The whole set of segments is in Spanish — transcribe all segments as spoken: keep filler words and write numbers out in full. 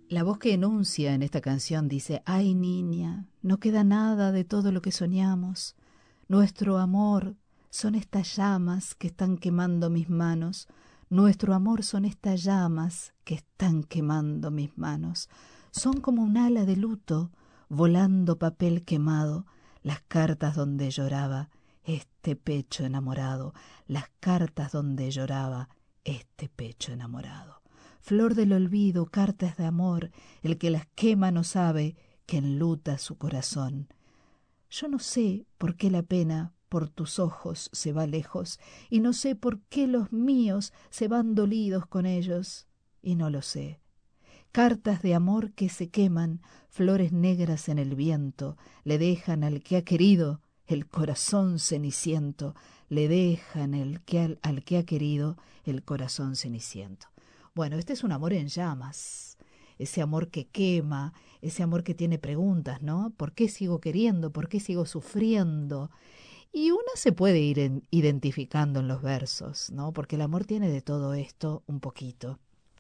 La voz que enuncia en esta canción dice: ay, niña, no queda nada de todo lo que soñamos. Nuestro amor son estas llamas que están quemando mis manos. Nuestro amor son estas llamas que están quemando mis manos. Son como un ala de luto, volando papel quemado, las cartas donde lloraba este pecho enamorado, las cartas donde lloraba este pecho enamorado. Flor del olvido, cartas de amor, el que las quema no sabe que enluta su corazón. Yo no sé por qué la pena por tus ojos se va lejos, y no sé por qué los míos se van dolidos con ellos, y no lo sé. Cartas de amor que se queman, flores negras en el viento, le dejan al que ha querido el corazón ceniciento, le dejan el que al, al que ha querido el corazón ceniciento. Bueno, este es un amor en llamas, ese amor que quema, ese amor que tiene preguntas, ¿no? ¿Por qué sigo queriendo? ¿Por qué sigo sufriendo? Y una se puede ir en, identificando en los versos, ¿no? Porque el amor tiene de todo esto un poquito.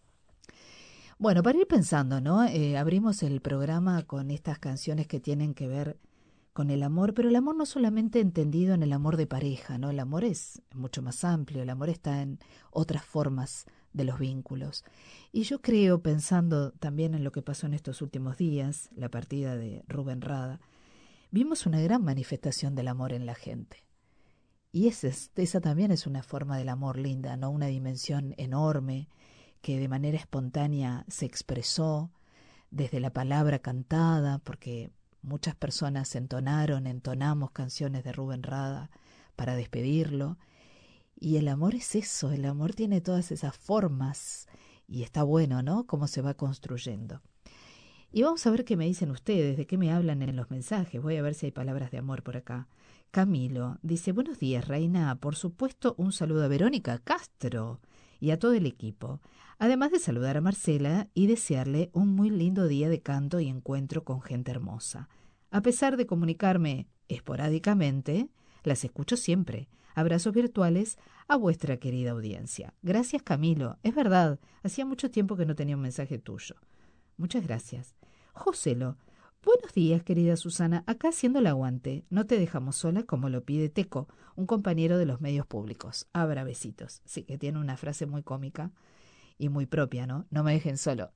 Bueno, para ir pensando, ¿no? Eh, abrimos el programa con estas canciones que tienen que ver con el amor, pero el amor no solamente entendido en el amor de pareja, ¿no? El amor es mucho más amplio, el amor está en otras formas de los vínculos. Y yo creo, pensando también en lo que pasó en estos últimos días, la partida de Rubén Rada, vimos una gran manifestación del amor en la gente. Y esa, esa también es una forma del amor linda, ¿no? Una dimensión enorme que de manera espontánea se expresó desde la palabra cantada, porque muchas personas entonaron, entonamos canciones de Rubén Rada para despedirlo. Y el amor es eso, el amor tiene todas esas formas y está bueno, ¿no? Cómo se va construyendo. Y vamos a ver qué me dicen ustedes, de qué me hablan en los mensajes. Voy a ver si hay palabras de amor por acá. Camilo dice: buenos días, Reina. Por supuesto, un saludo a Verónica Castro y a todo el equipo. Además de saludar a Marcela y desearle un muy lindo día de canto y encuentro con gente hermosa. A pesar de comunicarme esporádicamente, las escucho siempre. Abrazos virtuales a vuestra querida audiencia. Gracias, Camilo. Es verdad, hacía mucho tiempo que no tenía un mensaje tuyo. Muchas gracias. Joselo, buenos días, querida Susana. Acá haciendo el aguante. No te dejamos sola como lo pide Teco, un compañero de los medios públicos. Abra besitos. Sí, que tiene una frase muy cómica y muy propia, ¿no? No me dejen solo.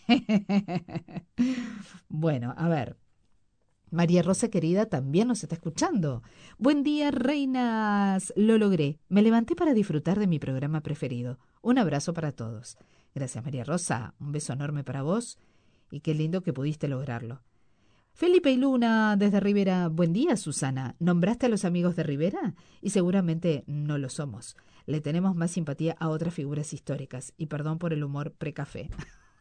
Bueno, a ver. María Rosa querida también nos está escuchando. Buen día, reinas. Lo logré. Me levanté para disfrutar de mi programa preferido. Un abrazo para todos. Gracias, María Rosa. Un beso enorme para vos. Y qué lindo que pudiste lograrlo. Felipe y Luna desde Rivera. Buen día, Susana. ¿Nombraste a los amigos de Rivera? Y seguramente no lo somos. Le tenemos más simpatía a otras figuras históricas. Y perdón por el humor precafé.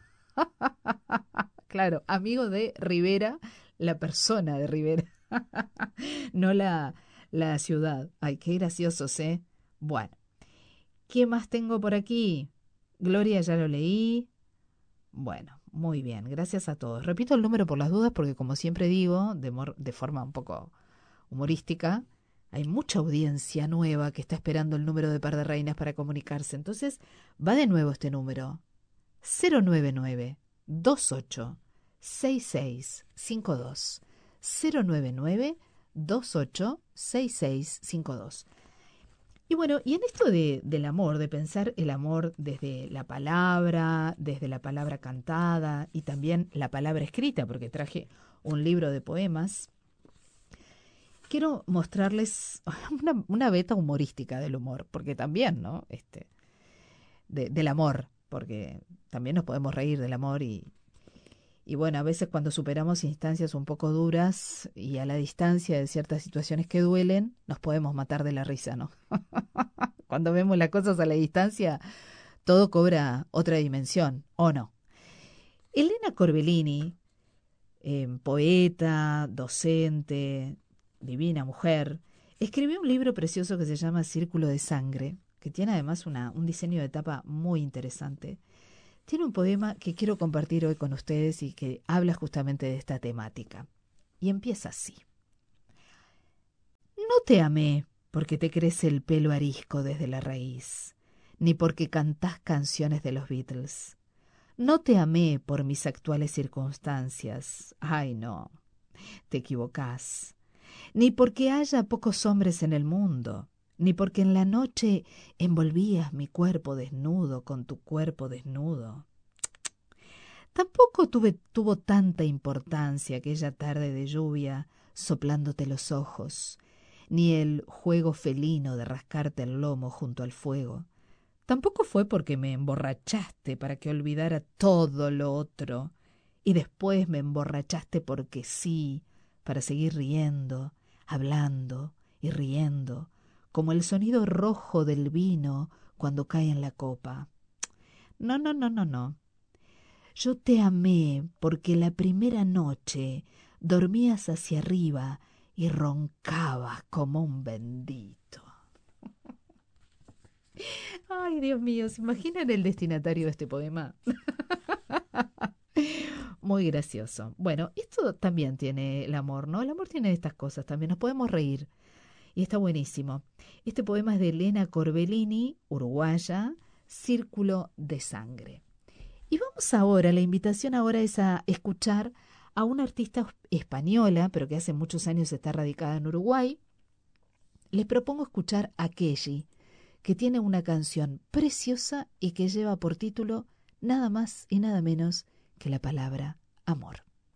Claro, amigo de Rivera, la persona de Rivera, no la, la ciudad. Ay, qué graciosos, ¿eh? Bueno, ¿qué más tengo por aquí? Gloria, ya lo leí. Bueno, muy bien, gracias a todos. Repito el número por las dudas porque, como siempre digo, de, mor- de forma un poco humorística, hay mucha audiencia nueva que está esperando el número de par de reinas para comunicarse. Entonces, va de nuevo este número. cero nueve nueve dos ocho seis seis cinco dos. cero nueve nueve dos ocho seis seis cinco dos. Y bueno, y en esto de, del amor, de pensar el amor desde la palabra, desde la palabra cantada y también la palabra escrita, porque traje un libro de poemas, quiero mostrarles una, una beta humorística del humor, porque también, ¿no? Este, de, del amor, porque también nos podemos reír del amor y, y bueno, a veces cuando superamos instancias un poco duras y a la distancia de ciertas situaciones que duelen, nos podemos matar de la risa, ¿no? Cuando vemos las cosas a la distancia, todo cobra otra dimensión, ¿o no? Elena Corbellini, eh, poeta, docente, divina mujer, escribió un libro precioso que se llama Círculo de Sangre, que tiene además una, un diseño de tapa muy interesante. Tiene un poema que quiero compartir hoy con ustedes y que habla justamente de esta temática. Y empieza así. No te amé porque te crece el pelo arisco desde la raíz, ni porque cantás canciones de los Beatles. No te amé por mis actuales circunstancias. Ay, no, te equivocás. Ni porque haya pocos hombres en el mundo, ni porque en la noche envolvías mi cuerpo desnudo con tu cuerpo desnudo. Tampoco tuve, tuvo tanta importancia aquella tarde de lluvia soplándote los ojos, ni el juego felino de rascarte el lomo junto al fuego. Tampoco fue porque me emborrachaste para que olvidara todo lo otro, y después me emborrachaste porque sí, para seguir riendo, hablando y riendo, como el sonido rojo del vino cuando cae en la copa. No, no, no, no, no. Yo te amé porque la primera noche dormías hacia arriba y roncabas como un bendito. Ay, Dios mío, ¿se imaginan el destinatario de este poema? Muy gracioso. Bueno, esto también tiene el amor, ¿no? El amor tiene estas cosas también, nos podemos reír y está buenísimo. Este poema es de Elena Corbellini, uruguaya, Círculo de Sangre. Y vamos ahora, la invitación ahora es a escuchar a una artista española, pero que hace muchos años está radicada en Uruguay. Les propongo escuchar a Kelly, que tiene una canción preciosa y que lleva por título nada más y nada menos que la palabra amor.